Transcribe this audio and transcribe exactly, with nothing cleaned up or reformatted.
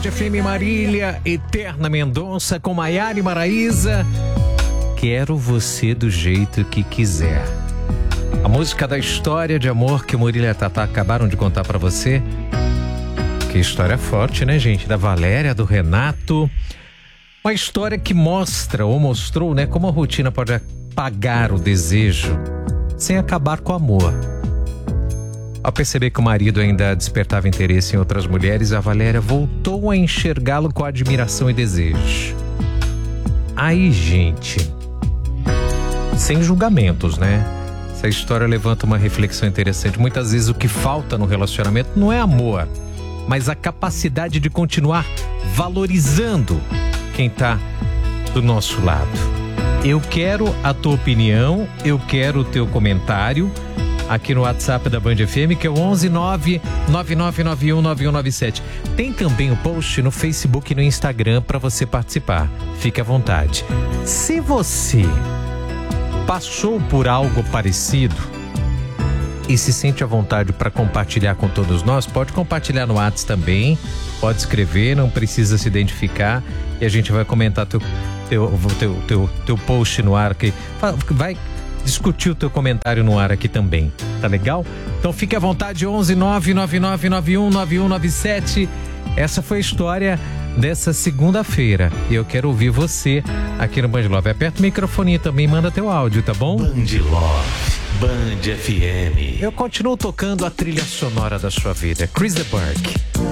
F M Marília, Eterna Mendonça com Maiara e Maraísa. Quero você do jeito que quiser. A música da história de amor que o Murilo e a Tatá acabaram de contar pra você. Que história forte, né, gente? Da Valéria, do Renato. Uma história que mostra, ou mostrou, né, como a rotina pode apagar o desejo sem acabar com o amor. Ao perceber que o marido ainda despertava interesse em outras mulheres, a Valéria voltou a enxergá-lo com admiração e desejo. Aí, gente, sem julgamentos, né? Essa história levanta uma reflexão interessante. Muitas vezes o que falta no relacionamento não é amor, mas a capacidade de continuar valorizando quem tá do nosso lado. Eu quero a tua opinião, eu quero o teu comentário aqui no WhatsApp da Band F M, que é o onze nove nove nove nove um nove um nove sete. Tem também o post no Facebook e no Instagram para você participar. Fique à vontade. Se você passou por algo parecido e se sente à vontade para compartilhar com todos nós, pode compartilhar no WhatsApp também, pode escrever, não precisa se identificar e a gente vai comentar teu, teu, teu, teu, teu post no ar aqui. Vai discutir o teu comentário no ar aqui também, tá legal? Então fique à vontade, onze nove nove nove nove um nove um nove sete. Essa foi a história dessa segunda-feira e eu quero ouvir você aqui no Band Love. Aperta o microfone e também manda teu áudio, tá bom? Band Love, Band F M. Eu continuo tocando a trilha sonora da sua vida, Chris de Burgh.